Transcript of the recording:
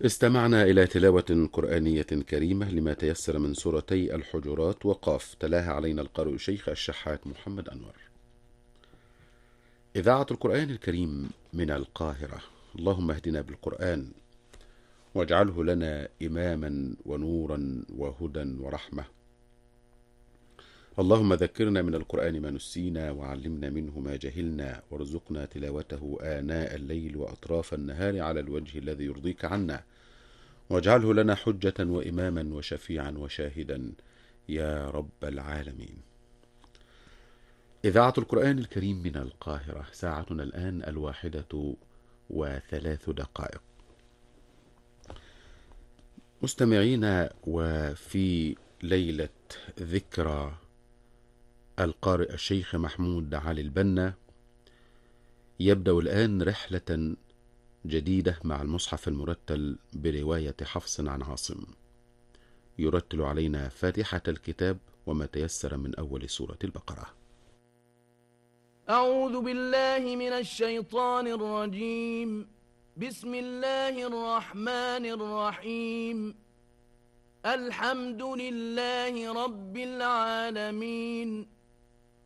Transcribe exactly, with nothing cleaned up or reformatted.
استمعنا إلى تلاوة قرآنية كريمة لما تيسر من سورتي الحجرات وقاف، تلاها علينا القارئ الشيخ الشحات محمد أنور. إذاعة القرآن الكريم من القاهرة. اللهم اهدنا بالقرآن واجعله لنا إماما ونورا وهدى ورحمة. اللهم ذكرنا من القرآن ما نسينا وعلمنا منه ما جهلنا وارزقنا تلاوته آناء الليل وأطراف النهار على الوجه الذي يرضيك عنا، واجعله لنا حجة وإماما وشفيعا وشاهدا يا رب العالمين. إذاعة القرآن الكريم من القاهرة. ساعتنا الآن الواحدة وثلاث دقائق. مستمعين، وفي ليلة ذكرى القارئ الشيخ محمود علي البنا، يبدأ الآن رحلة جديدة مع المصحف المرتل برواية حفص عن عاصم. يرتل علينا فاتحة الكتاب وما تيسر من أول سورة البقرة. أعوذ بالله من الشيطان الرجيم. بسم الله الرحمن الرحيم. الحمد لله رب العالمين.